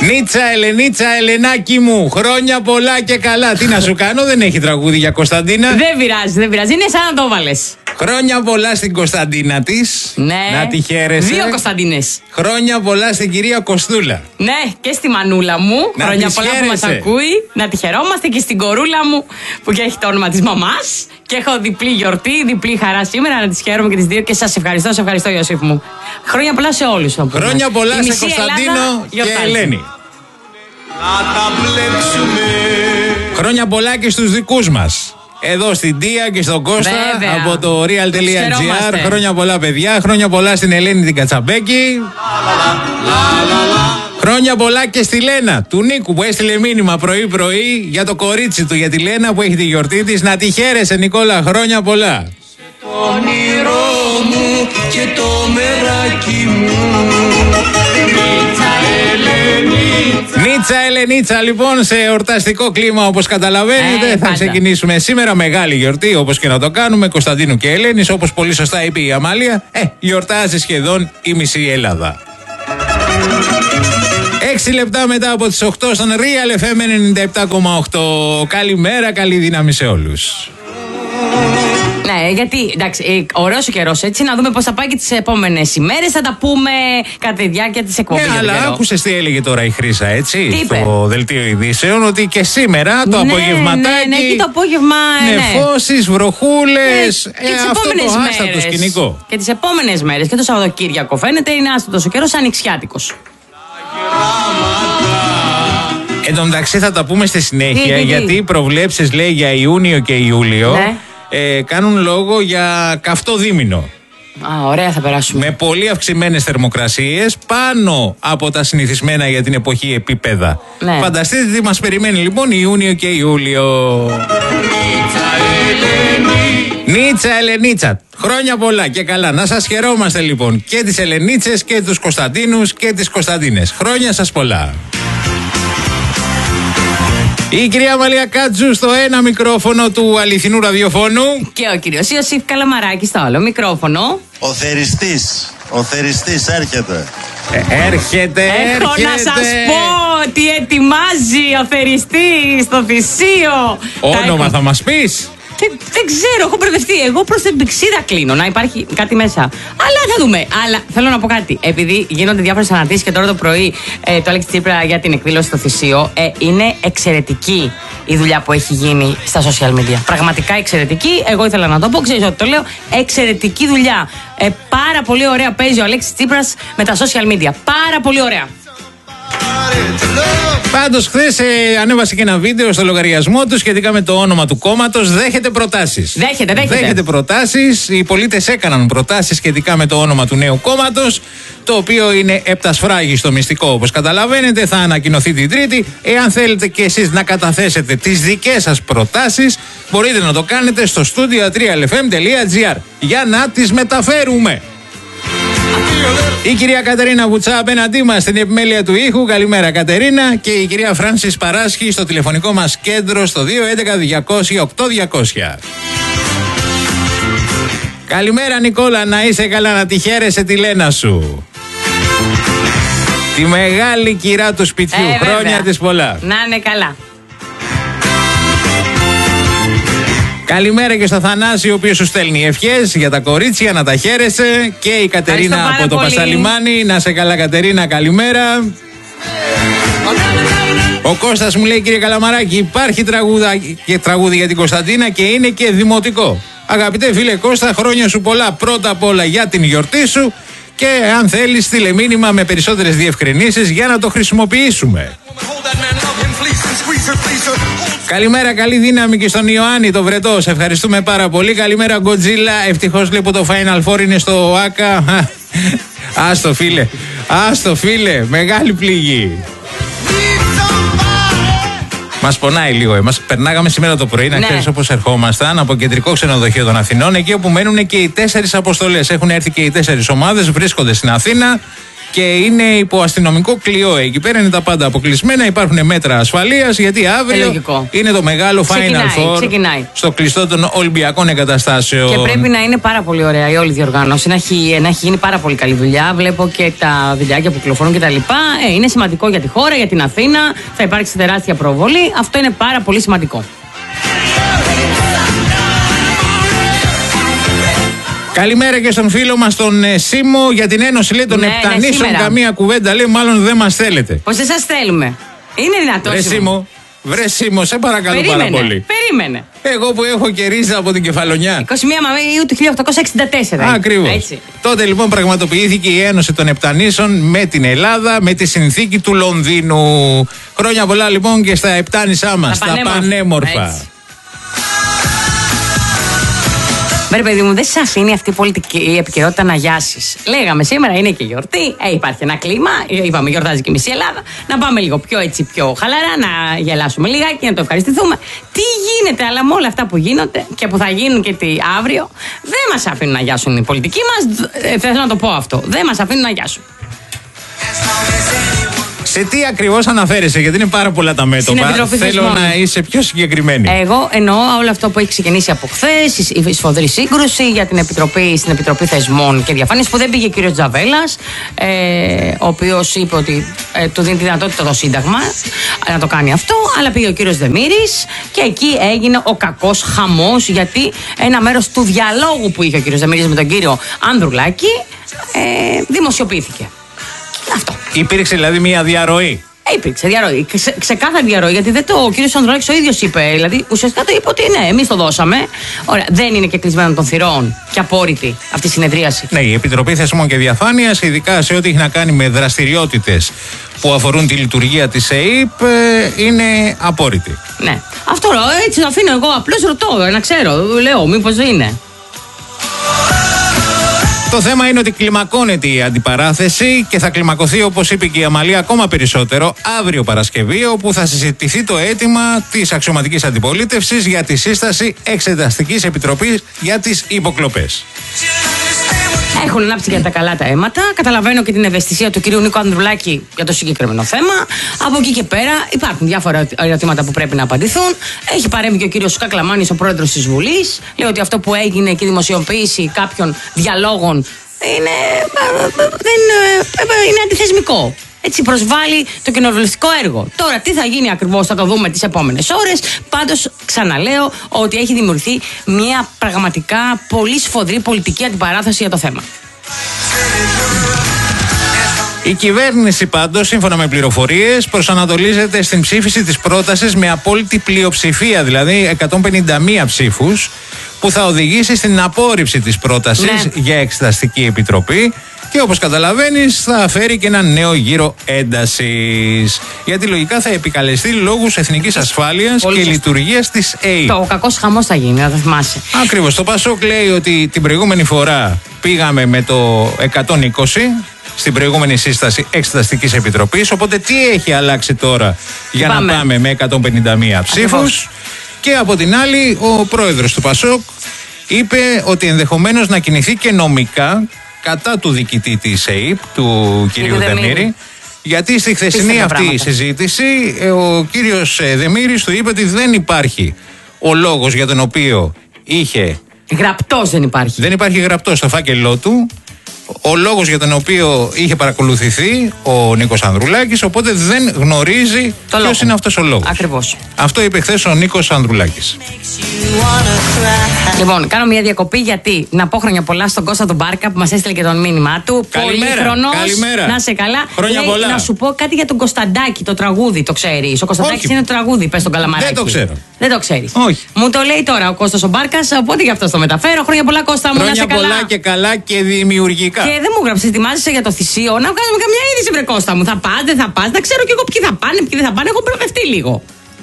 Νίτσα, Ελενίτσα, Ελενάκι μου, χρόνια πολλά και καλά. Τι να σου κάνω, δεν έχει τραγούδι για Κωνσταντίνα. Δεν πειράζει, δεν πειράζει. Είναι σαν να το βάλες. Χρόνια πολλά στην Κωνσταντίνα της. Ναι. Να τη χαίρεσαι. 2 Κωνσταντίνες. Χρόνια πολλά στην κυρία Κωστούλα. Ναι, και στη μανούλα μου. Να χρόνια πολλά χαίρεσαι. που μας ακούει. Να τη χαιρόμαστε, και στην κορούλα μου που και έχει το όνομα της μαμάς. Και έχω διπλή γιορτή, διπλή χαρά σήμερα. Να τις χαίρομαι και τις δύο. Και σας ευχαριστώ, σε ευχαριστώ, Ιωσήφ μου. Χρόνια πολλά σε όλους. Χρόνια πολλά σε Κωνσταντίνο και Ελένη. Χρόνια πολλά και στους δικούς μας. Εδώ στην Τία και στον Κώστα. Βέβαια. Από το real.gr. Χρόνια πολλά, παιδιά. Χρόνια πολλά στην Ελένη την Κατσαμπέκη. Χρόνια πολλά και στη Λένα του Νίκου που έστειλε μήνυμα πρωί-πρωί για το κορίτσι του, για τη Λένα που έχει τη γιορτή της. Να τη χαίρεσαι, Νικόλα. Χρόνια πολλά. Το όνειρό μου και το μεράκι μου. Νίτσα, Ελενίτσα, λοιπόν, σε εορταστικό κλίμα, όπως καταλαβαίνετε. Θα ξεκινήσουμε σήμερα. Μεγάλη γιορτή, όπως και να το κάνουμε. Κωνσταντίνου και Ελένης, όπως πολύ σωστά είπε η Αμάλια. Γιορτάζει σχεδόν η μισή Ελλάδα. 6 λεπτά μετά από τις 8 στον Real FM 97,8. Καλημέρα, καλή δύναμη σε όλους. Ναι, γιατί εντάξει, ωραίος ο καιρός, έτσι, να δούμε πώς θα πάει και τις επόμενες ημέρες. Θα τα πούμε κατά τη διάρκεια της εκπομπής. Ναι, αλλά άκουσες τι έλεγε τώρα η Χρύσα, έτσι, τι είπε? στο δελτίο ειδήσεων, ότι και σήμερα το απογευματάκι. Ναι, εκεί το απόγευμα. Νεφώσεις, βροχούλες. Και τις αυτό επόμενες το άστατο μέρες. σκηνικό. Και τις επόμενες μέρες και το Σαββατοκύριακο φαίνεται είναι άστατος ο καιρός, ανοιξιάτικος. Εν τω μεταξύ θα τα πούμε στη συνέχεια, γιατί οι προβλέψεις, λέει, για Ιούνιο και Ιούλιο. Ναι. Κάνουν λόγο για καυτό δίμηνο. Ωραία, θα περάσουμε. Με πολύ αυξημένες θερμοκρασίες, πάνω από τα συνηθισμένα για την εποχή επίπεδα. Ναι. Φανταστείτε τι μας περιμένει λοιπόν Ιούνιο και Ιούλιο. Νίτσα, Ελενίτσα. Χρόνια πολλά και καλά. Να σας χαιρόμαστε λοιπόν και τις Ελενίτσες και τους Κωνσταντίνους και τις Κωνσταντίνες. Χρόνια σας πολλά. Η κυρία Μαλία Κάτζου στο ένα μικρόφωνο του αληθινού ραδιοφώνου. Και ο κύριος Ιωσήφ Καλαμαράκης στο άλλο μικρόφωνο. Ο θεριστής έρχεται. Έρχεται. Έχω να σας πω τι ετοιμάζει ο θεριστής στο Θησίο. Όνομα θα μας πεις? Δεν ξέρω, έχω μπερδευτεί. Εγώ προς την πηξίδα κλείνω, να υπάρχει κάτι μέσα. Αλλά θα δούμε. Αλλά θέλω να πω κάτι. Επειδή γίνονται διάφορες αναρτήσεις και τώρα το πρωί το Αλέξη Τσίπρα για την εκδήλωση στο Θησίο, είναι εξαιρετική η δουλειά που έχει γίνει στα social media. Πραγματικά εξαιρετική. Εγώ ήθελα να το πω, ξέρεις ότι το λέω. Εξαιρετική δουλειά. Πάρα πολύ ωραία παίζει ο Αλέξης Τσίπρας με τα social media. Πάρα πολύ ωραία. Πάντως χθες ανέβασε και ένα βίντεο στο λογαριασμό του σχετικά με το όνομα του κόμματος. Δέχεται προτάσεις. Δέχεται προτάσεις. Οι πολίτες έκαναν προτάσεις σχετικά με το όνομα του νέου κόμματος, το οποίο είναι επτασφράγιστο μυστικό, όπως καταλαβαίνετε. Θα ανακοινωθεί την Τρίτη. Εάν θέλετε και εσείς να καταθέσετε τις δικές σας προτάσεις, μπορείτε να το κάνετε στο studio3fm.gr για να τις μεταφέρουμε. Η κυρία Κατερίνα Βουτσά απέναντί μας στην επιμέλεια του ήχου. Καλημέρα, Κατερίνα. Και η κυρία Φράνσις Παράσχη στο τηλεφωνικό μας κέντρο στο 211-200-8200. Καλημέρα, Νικόλα. Να είσαι καλά, να τη χαίρεσαι τη Λένα σου. Τη μεγάλη κυρά του σπιτιού. Χρόνια της πολλά. Να είναι καλά. Καλημέρα και στο Θανάση, ο οποίος σου στέλνει ευχές για τα κορίτσια, να τα χαίρεσαι. Και η Κατερίνα από το Πασαλιμάνι. Να σε καλά, Κατερίνα, καλημέρα. Ο Κώστας μου λέει, κύριε Καλαμαράκη, υπάρχει τραγούδι για την Κωνσταντίνα και είναι και δημοτικό. Αγαπητέ φίλε Κώστα, χρόνια σου πολλά πρώτα απ' όλα για την γιορτή σου. Και αν θέλεις, στείλε μήνυμα με περισσότερες διευκρινήσεις για να το χρησιμοποιήσουμε. Καλημέρα, καλή δύναμη και στον Ιωάννη το Βρετό. Σε ευχαριστούμε πάρα πολύ. Καλημέρα, Γκοτζίλα. Ευτυχώς λέει που το Final Four είναι στο ΆΚΑ. Άστο φίλε, μεγάλη πληγή. Μας πονάει λίγο εμάς. Περνάγαμε σήμερα το πρωί, να ξέρεις, όπως ερχόμασταν από κεντρικό ξενοδοχείο των Αθηνών, εκεί όπου μένουν και οι 4 αποστολές. Έχουν έρθει και οι 4 ομάδες, βρίσκονται στην Αθήνα και είναι υπό αστυνομικό κλειό εκεί πέρα. Είναι τα πάντα αποκλεισμένα. Υπάρχουν μέτρα ασφαλείας γιατί αύριο είναι το μεγάλο Final Four στο κλειστό των Ολυμπιακών Εγκαταστάσεων. Και πρέπει να είναι πάρα πολύ ωραία η όλη διοργάνωση. Να έχει γίνει πάρα πολύ καλή δουλειά. Βλέπω και τα βιντεάκια που κυκλοφορούν κτλ. Είναι σημαντικό για τη χώρα, για την Αθήνα. Θα υπάρξει τεράστια προβολή. Αυτό είναι πάρα πολύ σημαντικό. Καλημέρα και στον φίλο μας τον Σίμω για την Ένωση, λέει, των Επτανήσεων. Καμία κουβέντα, λέει, μάλλον δεν μας θέλετε. Πώς δεν σας θέλουμε. Είναι δυνατό. Βρε Σίμω, σε παρακαλώ πάρα πολύ. Περίμενε. Εγώ που έχω και ρίζα από την Κεφαλονιά. 21 Μαΐου του 1864. Ακριβώς. Τότε λοιπόν πραγματοποιήθηκε η Ένωση των Επτανήσεων με την Ελλάδα, με τη συνθήκη του Λονδίνου. Χρόνια πολλά λοιπόν και στα Επτάνησά μας, τα πανέμορφα. Βρε παιδί μου, δεν σε αφήνει αυτή η πολιτική επικαιρότητα να γιάσεις. Λέγαμε σήμερα είναι και γιορτή, υπάρχει ένα κλίμα, είπαμε γιορτάζει και η μισή Ελλάδα. Να πάμε λίγο πιο χαλαρά, να γελάσουμε λιγάκι, να το ευχαριστηθούμε. Τι γίνεται, αλλά με όλα αυτά που γίνονται και που θα γίνουν και αύριο, δεν μας αφήνουν να γιάσουν οι πολιτικοί μας. Θέλω να το πω αυτό. Δεν μας αφήνουν να γιάσουν. Σε τι ακριβώς αναφέρεσαι, γιατί είναι πάρα πολλά τα μέτωπα. Θέλω να είσαι πιο συγκεκριμένη. Εγώ εννοώ όλο αυτό που έχει ξεκινήσει από χθες, η σφοδρή σύγκρουση για την στην Επιτροπή Θεσμών και Διαφάνειας, που δεν πήγε ο κύριος Τζαβέλας, ο οποίος είπε ότι του δίνει τη δυνατότητα το Σύνταγμα να το κάνει αυτό, αλλά πήγε ο κύριος Δεμήρης και εκεί έγινε ο κακός χαμός, γιατί ένα μέρος του διαλόγου που είχε ο κύριος Δεμήρης με τον κύριο Ανδρουλάκη δημοσιοποιήθηκε. Αυτό. Υπήρξε δηλαδή μια διαρροή. Υπήρξε διαρροή. Ξεκάθαρη διαρροή, γιατί ο κύριος Ανδρουλάκης ο ίδιος είπε. Δηλαδή, ουσιαστικά το είπε ότι ναι, εμείς το δώσαμε. Ωραία, δεν είναι και κλεισμένο των θυρών και απόρριτη αυτή η συνεδρίαση. Ναι, η Επιτροπή Θεσμών και Διαφάνειας, ειδικά σε ό,τι έχει να κάνει με δραστηριότητες που αφορούν τη λειτουργία της ΕΕΠ, είναι απόρριτη. Ναι. Αυτό έτσι το αφήνω εγώ. Απλώς ρωτώ, να ξέρω. Λέω, μήπως δεν είναι. Το θέμα είναι ότι κλιμακώνεται η αντιπαράθεση και θα κλιμακωθεί, όπως είπε και η Αμαλία, ακόμα περισσότερο αύριο Παρασκευή, όπου θα συζητηθεί το αίτημα της αξιωματικής αντιπολίτευσης για τη σύσταση Εξεταστικής Επιτροπής για τις υποκλοπές. Έχουν ανάψει για τα καλά τα αίματα. Καταλαβαίνω και την ευαισθησία του κυρίου Νίκο Ανδρουλάκη για το συγκεκριμένο θέμα. Από εκεί και πέρα υπάρχουν διάφορα ερωτήματα που πρέπει να απαντηθούν. Έχει παρέμβει και ο κύριος Κακλαμάνης, ο πρόεδρος της Βουλής. Λέει ότι αυτό που έγινε και η δημοσιοποίηση κάποιων διαλόγων είναι αντιθεσμικό. Έτσι προσβάλλει το κοινοβουλευτικό έργο. Τώρα τι θα γίνει ακριβώς θα το δούμε τις επόμενες ώρες. Πάντως ξαναλέω ότι έχει δημιουργηθεί μια πραγματικά πολύ σφοδρή πολιτική αντιπαράθεση για το θέμα. Η κυβέρνηση πάντως, σύμφωνα με πληροφορίες, προσανατολίζεται στην ψήφιση της πρότασης με απόλυτη πλειοψηφία, δηλαδή 151 ψήφους, που θα οδηγήσει στην απόρριψη της πρότασης για Εξεταστική Επιτροπή. Και όπως καταλαβαίνεις θα φέρει και ένα νέο γύρο έντασης. Γιατί λογικά θα επικαλεστεί λόγους εθνικής ασφάλειας και λειτουργίας της ΕΕΠ. Το κακός χαμός θα γίνει, να το θυμάσαι. Ακριβώς. Το Πασόκ λέει ότι την προηγούμενη φορά πήγαμε με το 120 στην προηγούμενη σύσταση Εξεταστικής Επιτροπής. Οπότε τι έχει αλλάξει τώρα για να πάμε με 151 ψήφους. Και από την άλλη ο πρόεδρος του Πασόκ είπε ότι ενδεχομένως να κινηθεί και νομικά κατά του διοικητή της ΕΕΠ, του κυρίου Δεμήρη, γιατί στη χθεσινή αυτή συζήτηση ο κύριος Δεμήρης του είπε ότι δεν υπάρχει ο λόγος για τον οποίο είχε... Γραπτός δεν υπάρχει. Δεν υπάρχει γραπτός στο φάκελό του ο λόγος για τον οποίο είχε παρακολουθηθεί ο Νίκος Ανδρουλάκης, οπότε δεν γνωρίζει ποιος είναι αυτός ο λόγος. Ακριβώς. Αυτό είπε χθες ο Νίκος Ανδρουλάκης. Λοιπόν, κάνω μια διακοπή γιατί να πω χρόνια πολλά στον Κώστα τον Μπάρκα που μας έστειλε και τον μήνυμά του. Πολύχρονος. Να είσαι καλά. Χρόνια πολλά. Να σου πω κάτι για τον Κωνσταντάκη, το τραγούδι, το ξέρεις? Ο Κωνσταντάκης είναι το τραγούδι, πες τον Καλαμαράκη. Δεν το ξέρω. Δεν το ξέρεις? Όχι. Μου το λέει τώρα ο Κώστας ο Μπάρκας, οπότε γι' αυτό το μεταφέρω. Χρόνια πολλά, Κώστα μου, να είσαι καλά. Χρόνια πολλά και καλά και δημιουργικά. Και δεν μου γράψεις, ετοιμάζεσαι για το θυσίο. Να βγάλουμε καμιά είδηση, βρε Κώστα μου. Θα πας, δεν θα πας, να ξέρω κι εγώ ποιοι θα πάνε, ποιοι δεν θα πάνε. Έχω μπερδευτεί λίγο.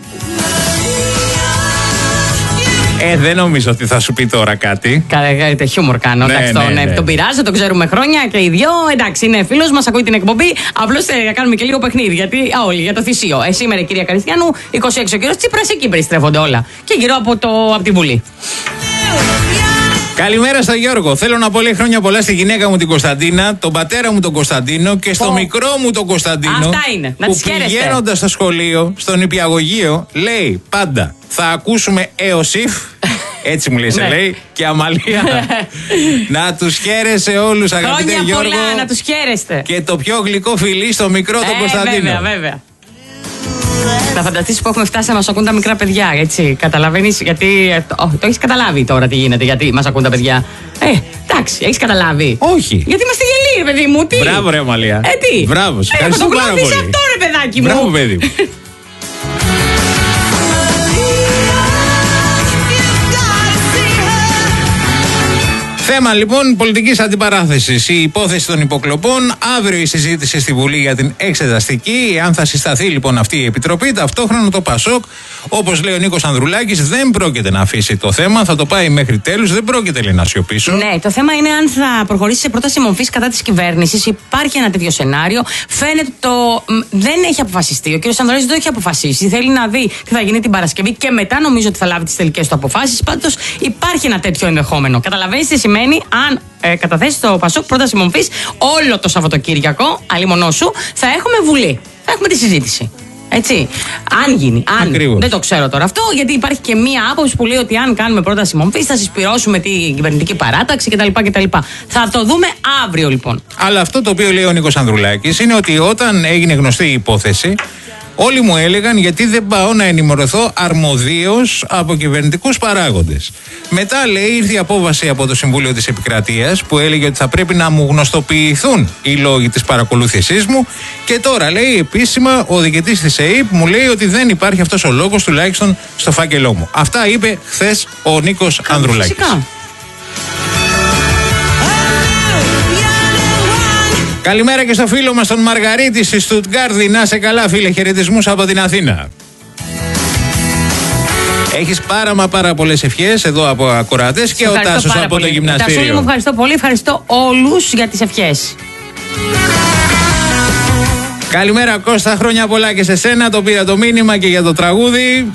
Δεν νομίζω ότι θα σου πει τώρα κάτι. Καλά, χιούμορ κάνω. Ναι. Τον πειράζω, τον ξέρουμε χρόνια και οι δυο. Εντάξει, είναι φίλος μας, ακούει την εκπομπή. Απλώς κάνουμε και λίγο παιχνίδι. Γιατί όλοι για το θυσίο. Σήμερα η κυρία Καριστιανού, 26 ο κύριος Τσίπρας, εκεί περιστρέφονται όλα. Και γύρω από τη Βουλή. Καλημέρα στο Γιώργο. Θέλω να πω λέει χρόνια πολλά στη γυναίκα μου την Κωνσταντίνα, τον πατέρα μου τον Κωνσταντίνο και στο μικρό μου τον Κωνσταντίνο. Αυτά είναι. Να τις χαίρεστε. Πηγαίνοντας στο σχολείο, στον νηπιαγωγείο, λέει πάντα θα ακούσουμε ΕΟΣΥΦ. Έτσι μου λέει, σε λέει. Και Αμαλία. Να τους χαίρεσαι όλους, αγαπητέ Γιώργο. Χρόνια πολλά, να τους χαίρεστε. Και το πιο γλυκό φιλί στο μικρό τον Κωνσταντίνο. Βέβαια. Να φανταστείς που έχουμε φτάσει να μας ακούν τα μικρά παιδιά, έτσι. Καταλαβαίνεις, γιατί. Το έχεις καταλάβει τώρα τι γίνεται, γιατί μας ακούν τα παιδιά. Εντάξει, έχεις καταλάβει. Όχι. Γιατί είμαστε γελοί, ρε παιδί μου, τι. Μπράβο, ρε Αμαλία. Τι. Μπράβο, σου ευχαριστώ πάρα πολύ. Αυτό, ρε παιδάκι μου. Μπράβο, παιδί. Θέμα λοιπόν πολιτικής αντιπαράθεσης. Η υπόθεση των υποκλοπών. Αύριο η συζήτηση στη Βουλή για την εξεταστική. Αν θα συσταθεί λοιπόν αυτή η επιτροπή, ταυτόχρονα το ΠΑΣΟΚ, όπως λέει ο Νίκος Ανδρουλάκης, δεν πρόκειται να αφήσει το θέμα. Θα το πάει μέχρι τέλους. Δεν πρόκειται λέει, να σιωπήσω. Ναι, το θέμα είναι αν θα προχωρήσει σε πρόταση μορφής κατά της κυβέρνησης. Υπάρχει ένα τέτοιο σενάριο. Φαίνεται δεν έχει αποφασιστεί. Ο κ. Ανδρουλάκης δεν έχει αποφασίσει. Θέλει να δει τι θα γίνει την Παρασκευή και μετά νομίζω ότι θα λάβει τις τελικές του αποφάσεις. Πάντως υπάρχει ένα τέτοιο ενδεχόμενο. Καταλαβαίνεις τι σημαίνει αν καταθέσει το ΠΑΣΟΚ πρόταση μορφής όλο το Σαββατοκύριακο, αλλήμονό σου, θα έχουμε Βουλή. Θα έχουμε τη συζήτηση. Έτσι. Αν γίνει. Ακριβώς. Δεν το ξέρω τώρα αυτό, γιατί υπάρχει και μία άποψη που λέει ότι αν κάνουμε πρόταση μορφής θα συσπυρώσουμε την κυβερνητική παράταξη κτλ. Θα το δούμε αύριο λοιπόν. Αλλά αυτό το οποίο λέει ο Νίκος Ανδρουλάκης είναι ότι όταν έγινε γνωστή η υπόθεση, όλοι μου έλεγαν γιατί δεν πάω να ενημερωθώ αρμοδίως από κυβερνητικούς παράγοντες. Μετά λέει ήρθε η απόβαση από το Συμβούλιο της Επικρατείας που έλεγε ότι θα πρέπει να μου γνωστοποιηθούν οι λόγοι της παρακολούθησής μου και τώρα λέει επίσημα ο διοικητής της ΕΕΠ μου λέει ότι δεν υπάρχει αυτός ο λόγος τουλάχιστον στο φάκελό μου. Αυτά είπε χθες ο Νίκος Ανδρουλάκης. Φυσικά. Καλημέρα και στο φίλο μας τον Μαργαρίτη στη Στουτγκάρδη. Να σε καλά φίλε, χαιρετισμούς από την Αθήνα. Έχεις πάρα πολλές ευχές εδώ από ακροατές και ο Τάσος από το γυμναστήριο. Τάσο, μου ευχαριστώ πολύ, ευχαριστώ όλους για τις ευχές. Καλημέρα Κώστα, χρόνια πολλά και σε σένα, το πήρα το μήνυμα και για το τραγούδι.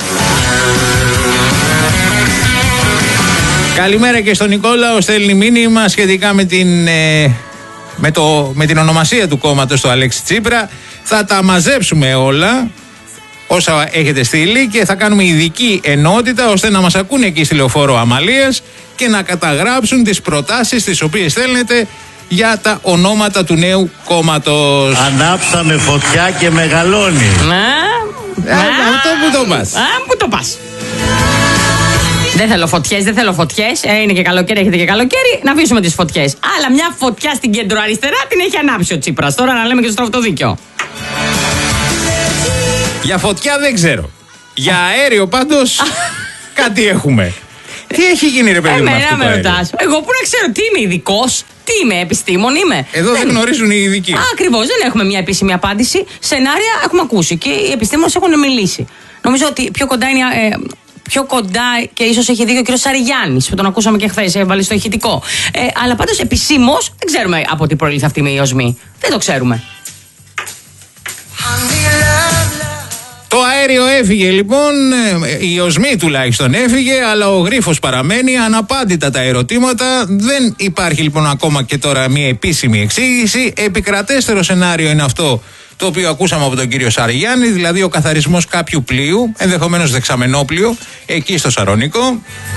Καλημέρα και στον Νικόλαο, στέλνει μήνυμα σχετικά με την ονομασία του κόμματος του Αλέξη Τσίπρα. Θα τα μαζέψουμε όλα όσα έχετε στείλει και θα κάνουμε ειδική ενότητα ώστε να μας ακούνε εκεί στη Λεωφόρο Αμαλίας και να καταγράψουν τις προτάσεις τις οποίες θέλετε για τα ονόματα του νέου κόμματος. Ανάψαμε φωτιά και μεγαλώνει. Αυτό που το πας. Πού το πας. Δεν θέλω φωτιές. Είναι και καλοκαίρι, έχετε και καλοκαίρι. Να αφήσουμε τις φωτιές. Αλλά μια φωτιά στην κεντροαριστερά την έχει ανάψει ο Τσίπρας. Τώρα να λέμε και στο στροφτοδίκιο. Για φωτιά δεν ξέρω. Για αέριο πάντως κάτι έχουμε. Τι έχει γίνει ρε παιδί μου αυτό το αέριο? Εγώ που να ξέρω, τι είμαι ειδικός, τι είμαι, επιστήμον είμαι. Εδώ δεν γνωρίζουν οι ειδικοί. Ακριβώς, δεν έχουμε μια επίσημη απάντηση. Σενάρια έχουμε ακούσει και οι επιστήμονες έχουν μιλήσει. Νομίζω ότι πιο κοντά και ίσως έχει δίκιο ο κ. Σαριγιάννης που τον ακούσαμε και χθες, έβαλε στο ηχητικό. Αλλά πάντως επισήμως δεν ξέρουμε από τι προήλθε αυτή η οσμή. Δεν το ξέρουμε. Το αέριο έφυγε λοιπόν, η οσμή τουλάχιστον έφυγε, αλλά ο γρίφος παραμένει, αναπάντητα τα ερωτήματα. Δεν υπάρχει λοιπόν ακόμα και τώρα μια επίσημη εξήγηση. Επικρατέστερο σενάριο είναι αυτό το οποίο ακούσαμε από τον κύριο Σαριγιάννη, δηλαδή ο καθαρισμός κάποιου πλοίου, ενδεχομένως δεξαμενόπλοιο, εκεί στο Σαρονικό.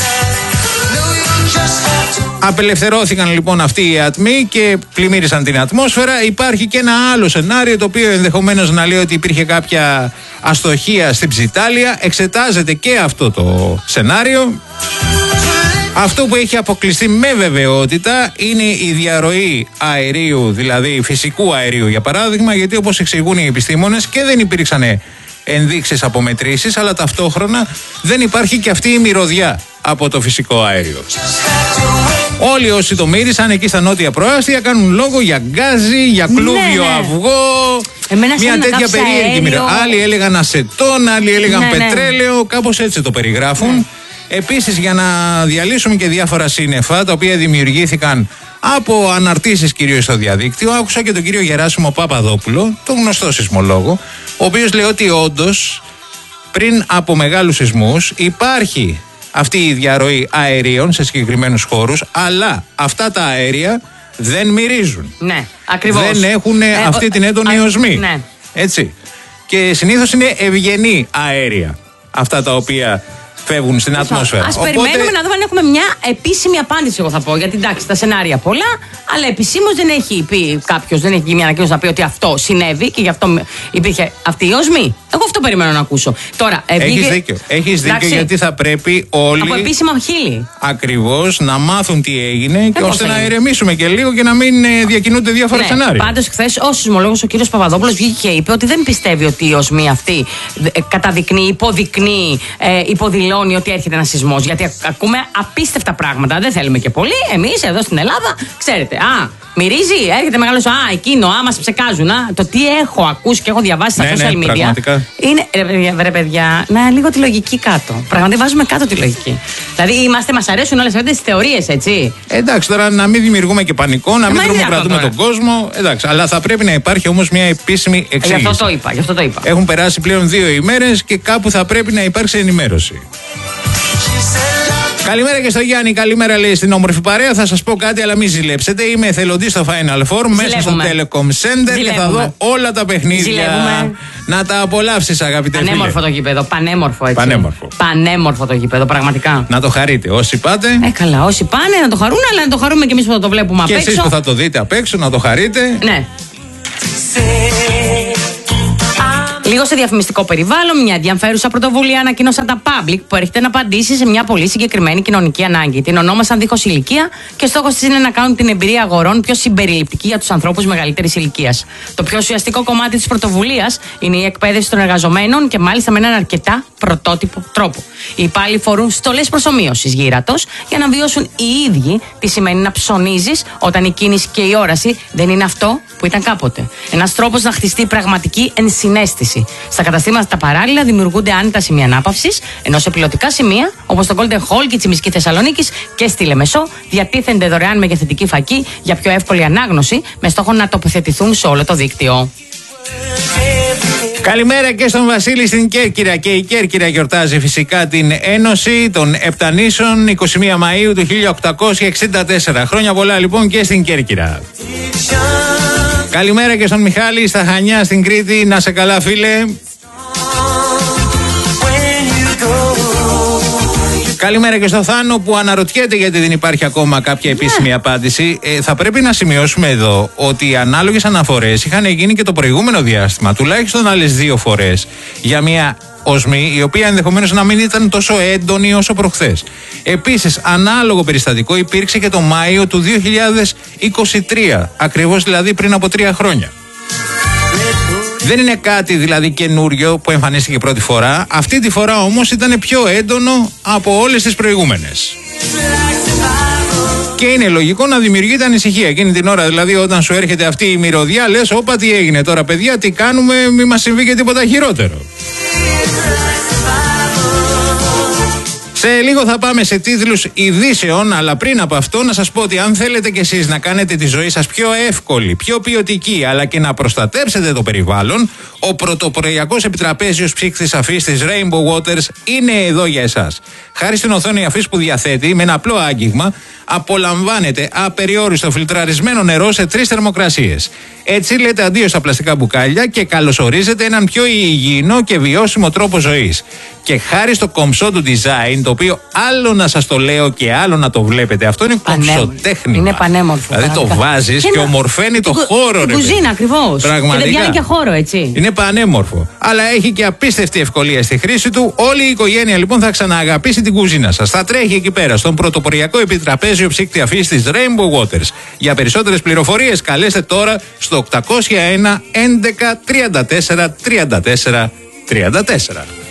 Απελευθερώθηκαν λοιπόν αυτοί οι ατμοί και πλημμύρισαν την ατμόσφαιρα. Υπάρχει και ένα άλλο σενάριο το οποίο ενδεχομένως να λέει ότι υπήρχε κάποια αστοχία στην Ψιτάλια. Εξετάζεται και αυτό το σενάριο. Αυτό που έχει αποκλειστεί με βεβαιότητα είναι η διαρροή αερίου, δηλαδή φυσικού αερίου για παράδειγμα, γιατί όπως εξηγούν οι επιστήμονες και δεν υπήρξαν ενδείξεις από μετρήσεις, αλλά ταυτόχρονα δεν υπάρχει και αυτή η μυρωδιά από το φυσικό αέριο. Όλοι όσοι το μύρισαν εκεί στα νότια προάστια κάνουν λόγο για γκάζι, για κλούβιο αυγό. Μια τέτοια περίεργη μοίρα. Άλλοι έλεγαν ασετόν, άλλοι έλεγαν πετρέλαιο, κάπως έτσι το περιγράφουν. Επίσης, για να διαλύσουμε και διάφορα σύννεφα τα οποία δημιουργήθηκαν από αναρτήσεις κυρίως στο διαδίκτυο, άκουσα και τον κύριο Γεράσιμο Παπαδόπουλο, τον γνωστό σεισμολόγο, ο οποίος λέει ότι όντως πριν από μεγάλους σεισμούς υπάρχει αυτή η διαρροή αερίων σε συγκεκριμένους χώρους, αλλά αυτά τα αέρια δεν μυρίζουν. Ναι, ακριβώς. Δεν έχουν αυτή την έντονη οσμή. Ναι. Έτσι. Και συνήθως είναι ευγενή αέρια αυτά τα οποία φεύγουν στην ατμόσφαιρα. Ας περιμένουμε να δούμε αν έχουμε μια επίσημη απάντηση, εγώ θα πω. Γιατί εντάξει, τα σενάρια πολλά, αλλά επισήμως δεν έχει πει κάποιος, δεν έχει γίνει μια ανακοίνωση να πει ότι αυτό συνέβη και γι' αυτό υπήρχε αυτή η οσμή. Εγώ αυτό περιμένω να ακούσω. Τώρα, έχεις δίκιο. Έχεις δίκιο, γιατί θα πρέπει όλοι. Από επίσημα χείλη. Ακριβώς, να μάθουν τι έγινε και ώστε να ηρεμήσουμε και λίγο και να μην διακινούνται διάφορα σενάρια. Πάντως, χθες ο σεισμολόγος ο κύριος Παπαδόπουλος βγήκε και είπε ότι δεν πιστεύει ότι η οσμή αυτή καταδεικνύει, υποδεικνύει, υποδηλώνει ότι έρχεται ένας σεισμός. Γιατί ακούμε απίστευτα πράγματα. Δεν θέλουμε και πολύ. Εμείς εδώ στην Ελλάδα, ξέρετε, μυρίζει, έρχεται μεγάλος. Εκείνο, μας ψεκάζουν. Το τι έχω ακούσει και έχω διαβάσει στα social media. Πραγματικά. Είναι, ρε παιδιά, λίγο τη λογική κάτω. Πραγματικά βάζουμε κάτω τη λογική. Δηλαδή, μας αρέσουν όλες αυτές τις θεωρίες, έτσι. Εντάξει, τώρα να μην δημιουργούμε και πανικό, να μην τρομοκρατούμε τον κόσμο. Εντάξει, αλλά θα πρέπει να υπάρχει όμως μια επίσημη εξήγηση. Γι' αυτό το είπα. Έχουν περάσει πλέον 2 ημέρες και κάπου θα πρέπει να υπάρξει ενημέρωση. Καλημέρα και στο Γιάννη, καλημέρα λέει στην όμορφη παρέα. Θα σας πω κάτι, αλλά μην ζηλέψετε. Είμαι εθελοντής στο Final Four μέσα στο Telecom Center και θα δω όλα τα παιχνίδια. Να τα απολαύσεις, αγαπητέ φίλε. Πανέμορφο το γήπεδο, πανέμορφο έτσι. Πανέμορφο το γήπεδο, πραγματικά. Να το χαρείτε, όσοι πάτε. Καλά, όσοι πάνε να το χαρούν, αλλά να το χαρούμε και εμείς που θα το βλέπουμε απ' έξω. Και εσείς που θα το δείτε απ' έξω, να το χαρείτε. Ναι. Λίγο σε διαφημιστικό περιβάλλον, μια ενδιαφέρουσα πρωτοβουλία ανακοίνωσαν τα Public που έρχεται να απαντήσει σε μια πολύ συγκεκριμένη κοινωνική ανάγκη. Την ονόμασαν δίχως ηλικία και στόχος της είναι να κάνουν την εμπειρία αγορών πιο συμπεριληπτική για τους ανθρώπους μεγαλύτερης ηλικίας. Το πιο ουσιαστικό κομμάτι της πρωτοβουλίας είναι η εκπαίδευση των εργαζομένων και μάλιστα με έναν αρκετά πρωτότυπο τρόπο. Οι υπάλληλοι φορούν στολές προσομοίωσης γύρατος για να βιώσουν οι ίδιοι τι σημαίνει να ψωνίζεις όταν η κίνηση και η όραση δεν είναι αυτό που ήταν κάποτε. Ένας τρόπος να χτιστεί πραγματική ενσυναίσθηση. Στα καταστήματα τα παράλληλα δημιουργούνται άνετα σημεία ανάπαυσης, ενώ σε πιλωτικά σημεία, όπως το Golden Hall και η Τσιμισκή Θεσσαλονίκης και στη Λεμεσό, διατίθενται δωρεάν μεγεθυντική φακή για πιο εύκολη ανάγνωση, με στόχο να τοποθετηθούν σε όλο το δίκτυο. Καλημέρα και στον Βασίλη στην Κέρκυρα. Και η Κέρκυρα γιορτάζει φυσικά την Ένωση των Επτανήσων 21 Μαΐου του 1864. Χρόνια πολλά λοιπόν και στην Κέρκυρα. Καλημέρα και στον Μιχάλη στα Χανιά στην Κρήτη. Να σε καλά φίλε. Καλημέρα και στο Θάνο που αναρωτιέται γιατί δεν υπάρχει ακόμα κάποια επίσημη απάντηση. Θα πρέπει να σημειώσουμε εδώ ότι οι ανάλογες αναφορές είχαν γίνει και το προηγούμενο διάστημα, τουλάχιστον άλλες 2 φορές, για μια οσμή η οποία ενδεχομένως να μην ήταν τόσο έντονη όσο προχθές. Επίσης, ανάλογο περιστατικό υπήρξε και το Μάιο του 2023, ακριβώς δηλαδή πριν από 3 χρόνια. Δεν είναι κάτι δηλαδή καινούριο που εμφανίστηκε πρώτη φορά. Αυτή τη φορά όμως ήταν πιο έντονο από όλες τις προηγούμενες. Και είναι λογικό να δημιουργείται ανησυχία. Εκείνη την ώρα δηλαδή όταν σου έρχεται αυτή η μυρωδιά λες όπα τι έγινε τώρα παιδιά, τι κάνουμε, μη μας συμβεί και τίποτα χειρότερο. Σε λίγο θα πάμε σε τίτλους ειδήσεων, αλλά πριν από αυτό να σας πω ότι αν θέλετε κι εσείς να κάνετε τη ζωή σας πιο εύκολη, πιο ποιοτική, αλλά και να προστατέψετε το περιβάλλον, ο πρωτοποριακός επιτραπέζιος ψύκτης αφής της Rainbow Waters είναι εδώ για εσάς. Χάρη στην οθόνη αφής που διαθέτει, με ένα απλό άγγιγμα, απολαμβάνετε απεριόριστο φιλτραρισμένο νερό σε 3 θερμοκρασίες. Έτσι λέτε αντίο στα πλαστικά μπουκάλια και καλωσορίζετε έναν πιο υγιεινό και βιώσιμο τρόπο ζωής. Και χάρη στο κομψό του design, το οποίο άλλο να σας το λέω και άλλο να το βλέπετε, αυτό είναι κομψοτέχνημα. Είναι πανέμορφο. Δηλαδή το βάζεις και ομορφαίνει το χώρο. Την κουζίνα ακριβώς. Πραγματικά. Και δεν πιάνει και χώρο, έτσι. Είναι πανέμορφο. Αλλά έχει και απίστευτη ευκολία στη χρήση του. Όλη η οικογένεια λοιπόν θα ξανααγαπήσει την κουζίνα σας. Θα τρέχει εκεί πέρα στον πρωτοποριακό επιτραπέζιο ψύκτη αφής της Rainbow Waters. Για περισσότερες πληροφορίες καλέστε τώρα στο 801 11 34 34 34.